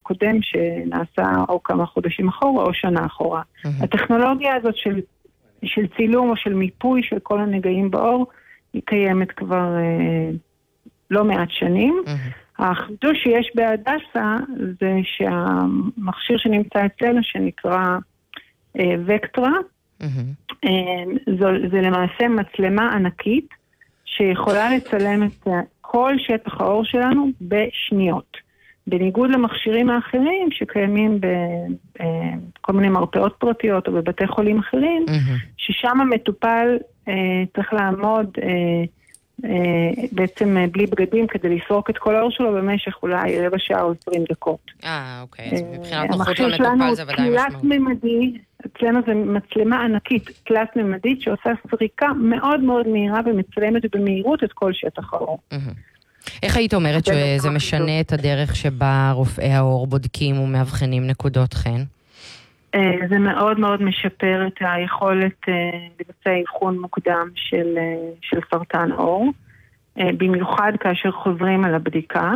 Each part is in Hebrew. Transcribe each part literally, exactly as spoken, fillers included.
הקודם שנעשה או כמה חודשים אחורה או שנה אחורה. Mm-hmm. הטכנולוגיה הזאת של, של צילום או של מיפוי של כל הנגעים בעור, היא קיימת כבר אה, לא מעט שנים. Mm-hmm. החידוש שיש בהדסה זה שהמכשיר שנמצא אצלנו שנקרא אה, וקטרה, mm-hmm. אה, זו, זה למעשה מצלמה ענקית שיכולה לצלם את כל שטח העור שלנו בשניות. בניגוד למכשירים האחרים שקיימים בכל מיני מרפאות פרטיות או בבתי חולים אחרים, mm-hmm. ששם המטופל אה, צריך לעמוד אה, אה, בעצם אה, בלי בגדים כדי לסרוק את כל העור שלו במשך אולי רבע שעה או עשרים דקות. אה, אוקיי. אז מבחינת נוחות למטופל זה ודאי משמעות. ממדי, אצלנו זה מצלמה ענקית, תלת ממדית, שעושה סריקה מאוד מאוד מהירה ומצלמת במהירות את כל שטח העור. איך היית אומרת שזה משנה את הדרך שבה רופאי העור בודקים ומאבחנים נקודות חן? זה מאוד מאוד משפר את היכולת לבצע אבחון מוקדם של, של סרטן עור, במיוחד כאשר חוזרים על הבדיקה.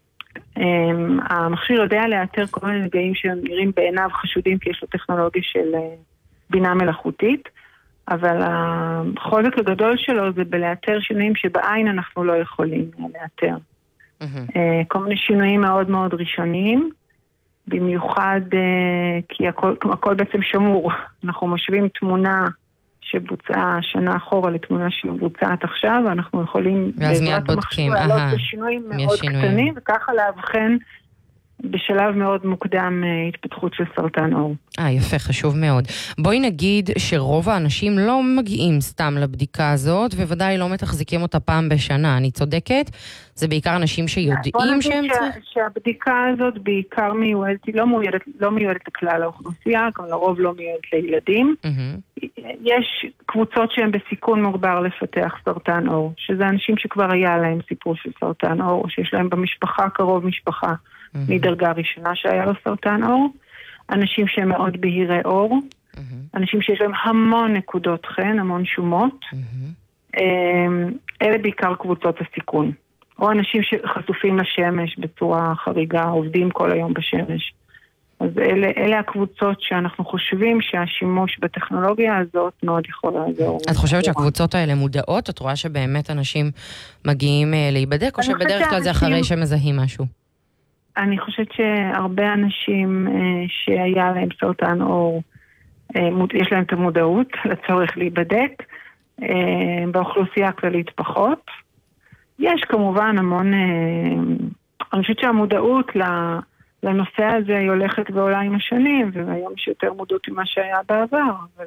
המכשיר יודע לאתר כל מיני נגעים שנראים בעיניו חשודים כי יש לו טכנולוגיה של בינה מלאכותית, אבל החוזק הגדול שלו זה בלאתר שינויים שבעין אנחנו לא יכולים לאתר. Mm-hmm. כל מיני שינויים מאוד מאוד ראשוניים, במיוחד כי הכל, הכל בעצם שמור. אנחנו משווים תמונה שבוצעה שנה אחורה לתמונה שבוצעת עכשיו, ואנחנו יכולים בעזרת המכשיר לעלות בשינויים מאוד קטנים, וככה להבחן בשלב מאוד מוקדם התפתחות של סרטן עור. אה, יפה, חשוב מאוד. בואי נגיד שרוב האנשים לא מגיעים סתם לבדיקה הזאת, וודאי לא מתחזיקים אותה פעם בשנה. אני צודקת? זה בעיקר אנשים שיודעים שהם צריכים... בוא נגיד שהבדיקה הזאת בעיקר מיועדת, היא לא מיועדת, לא מיועדת לכלל האוכלוסייה, גם לרוב לא מיועדת לילדים. Mm-hmm. יש קבוצות שהן בסיכון מוגבר לפתח סרטן עור, שזה אנשים שכבר היה להם סיפור של סרטן עור, או שיש להם במשפחה קרוב משפחה, mm-hmm. מדרגה ראשונה שהיה לו סרטן עור. אנשים שהם מאוד בהירי אור, mm-hmm. אנשים שיש להם המון נקודות חן, המון שומות, mm-hmm. אלה בעיקר קבוצות הסיכון. או אנשים שחשופים לשמש בצורה חריגה, עובדים כל היום בשמש. אז אלה, אלה הקבוצות שאנחנו חושבים שהשימוש בטכנולוגיה הזאת מאוד יכול לעזור. את חושבת שהקבוצות האלה מודעות? את רואה שבאמת אנשים מגיעים להיבדק, או שבדרך כלל זה אחרי שמזהים משהו? אני חושבת שהרבה אנשים שהיה להם סרטן עור, יש להם את המודעות לצורך להיבדק, באוכלוסייה הכללית פחות. יש כמובן המון, אני חושבת שהמודעות לנושא הזה היא הולכת ועולה עם השנים, והיום יש יותר מודעות ממה שהיה בעבר, אבל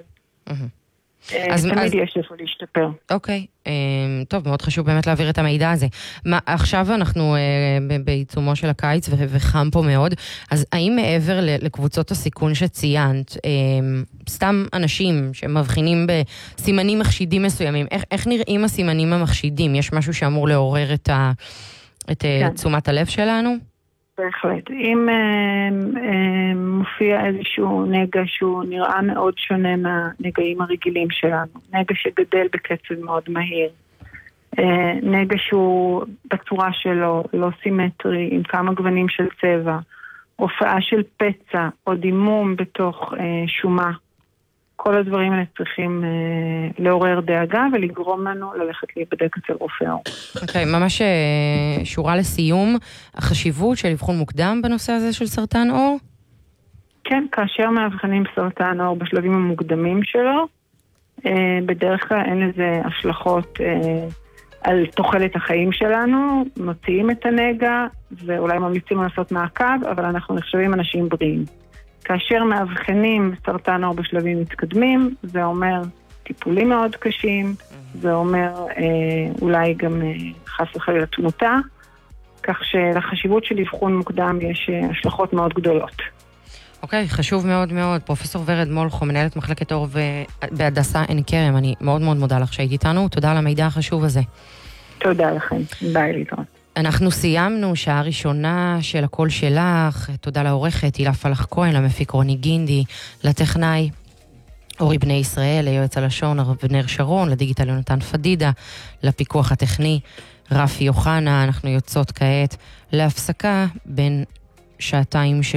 תמיד יש איפה להשתפר. אוקיי, טוב, מאוד חשוב באמת להעביר את המידע הזה. עכשיו אנחנו בעיצומו של הקיץ וחם פה מאוד, אז האם מעבר לקבוצות הסיכון שציינת, סתם אנשים שמבחינים בסימנים מחשידים מסוימים, איך נראים הסימנים המחשידים? יש משהו שאמור לעורר את תשומת הלב שלנו? בהחלט. אם אה, אה, מופיע איזשהו נגע שהוא נראה מאוד שונה מהנגעים הרגילים שלנו, נגע שגדל בקצב מאוד מהיר, אה, נגע שהוא בצורה שלו לא סימטרי, עם כמה גוונים של צבע, הופעה של פצע או דימום בתוך אה, שומה, כל הדברים האלה צריכים אה, לעורר דאגה ולגרום לנו ללכת להיבדק אצל רופא עור. אוקיי, okay, ממש אה, שורה לסיום, החשיבות של אבחון מוקדם בנושא הזה של סרטן עור? כן, כאשר מאבחנים סרטן עור בשלבים המוקדמים שלו, אה, בדרך כלל אין לזה השלכות אה, על תוחלת החיים שלנו, מוציאים את הנגע ואולי ממליצים לעשות מעקב, אבל אנחנו נחשבים אנשים בריאים. כאשר מאבחנים סרטן עור בשלבים מתקדמים, זה אומר טיפולים מאוד קשים, זה אומר אה, אולי גם אה, חס וחלילה תמותה, כך שלחשיבות של אבחון מוקדם יש אה, השלכות מאוד גדולות. אוקיי, okay, חשוב מאוד מאוד. פרופסור ורד מולכו, מנהלת מחלקת עור בהדסה עין כרם, אני מאוד מאוד מודה לך שהיית איתנו, תודה על המידע החשוב הזה. תודה לכם, ביי להתראות. אנחנו סיימנו שעה ראשונה של הקול שלך, תודה לעורכת הילה פלח כהן, למפיק רוני גינדי, לטכנאי אורי בני ישראל, ליועץ הלשון אבנר שרון, לדיגיטל יונתן פדידה, לפיקוח הטכני רפי יוחנה. אנחנו יוצאות כעת להפסקה בין שעתיים של